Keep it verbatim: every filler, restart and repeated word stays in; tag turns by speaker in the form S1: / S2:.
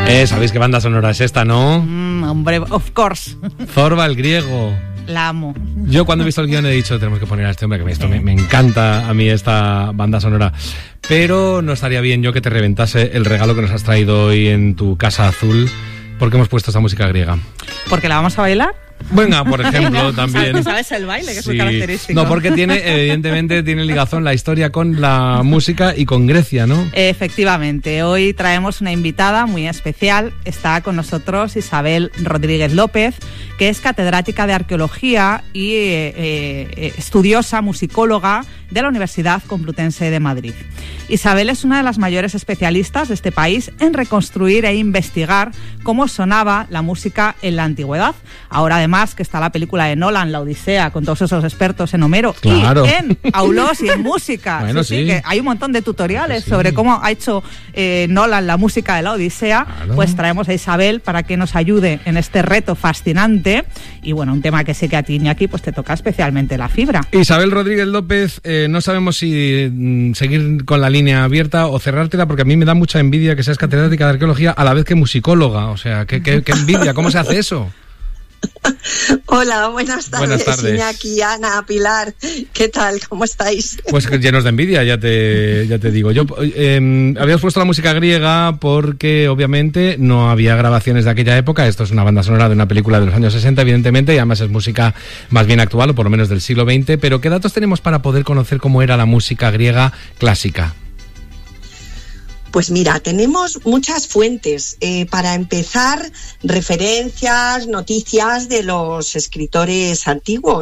S1: Eh, ¿sabéis qué banda sonora es esta, no?
S2: Mm, hombre, of course.
S1: Zorba el griego.
S2: La amo.
S1: Yo cuando he visto el guión he dicho, tenemos que poner a este hombre, que esto me, me encanta a mí esta banda sonora. Pero no estaría bien yo que te reventase el regalo que nos has traído hoy en tu casa azul, porque hemos puesto esta música griega.
S2: ¿Porque la vamos a bailar?
S1: Venga, por ejemplo, también.
S2: ¿Sabes el baile, que es
S1: Sí.
S2: muy característico?
S1: No, porque tiene, evidentemente, tiene ligazón la historia con la música y con Grecia, ¿no?
S2: Efectivamente, hoy traemos una invitada muy especial. Está con nosotros Isabel Rodríguez López, que es catedrática de arqueología y eh, eh, estudiosa, musicóloga de la Universidad Complutense de Madrid. Isabel es una de las mayores especialistas de este país en reconstruir e investigar cómo sonaba la música en la antigüedad. Ahora, además, que está la película de Nolan, La Odisea, con todos esos expertos en Homero,
S1: claro,
S2: y en Aulós y en música.
S1: Bueno,
S2: sí,
S1: sí.
S2: sí, que hay un montón de tutoriales
S1: sí.
S2: sobre cómo ha hecho eh, Nolan la música de La Odisea.
S1: Claro.
S2: Pues traemos a Isabel para que nos ayude en este reto fascinante. Y bueno, un tema que sé que a ti, Iñaki, pues te toca especialmente la fibra.
S1: Isabel Rodríguez López, eh, no sabemos si mm, seguir con la línea abierta o cerrártela, porque a mí me da mucha envidia que seas catedrática de arqueología a la vez que musicóloga. O sea, qué, qué, qué envidia, ¿cómo se hace eso?
S3: Hola, buenas tardes,
S1: buenas tardes.
S3: Iñaki, Ana, Pilar, ¿qué tal? ¿Cómo estáis?
S1: Pues llenos de envidia, ya te, ya te digo. Yo eh, habías puesto la música griega porque obviamente no había grabaciones de aquella época. Esto es una banda sonora de una película de los años sesenta, evidentemente, y además es música más bien actual, o por lo menos del siglo veinte. Pero ¿qué datos tenemos para poder conocer cómo era la música griega clásica?
S3: Pues mira, tenemos muchas fuentes. Eh, para empezar, referencias, noticias de los escritores antiguos.